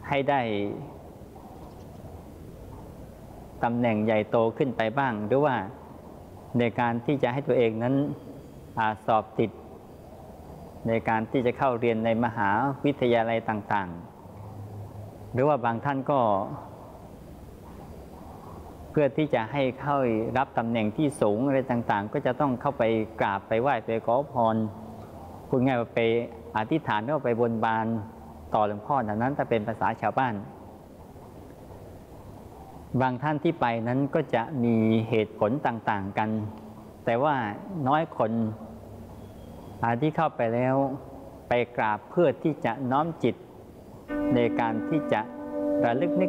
ให้ได้ตำแหน่งใหญ่โตขึ้นไปบ้างหรือว่าในการที่จะให้ตัวเองนั้นสอบติดในการที่จะเข้าเรียนในมหาวิทยาลัยต่างๆหรือว่าบางท่านก็เพื่อที่จะให้เข้ารับตำแหน่งที่สูงอะไรต่างๆก็จะต้องเข้าไปกราบไปไหว้ไปขอพรพูดง่ายว่าไปอธิษฐานว่าไปบนบานต่อหลวงพ่อนั้นถ้าเป็นภาษาชาวบ้านบางท่านที่ไปนั้นก็จะมีเหตุผลต่างๆกันแต่ว่าน้อยคนที่เข้าไปแล้วไปกราบเพื่อที่จะน้อมจิตในการที่จะระลึกนึก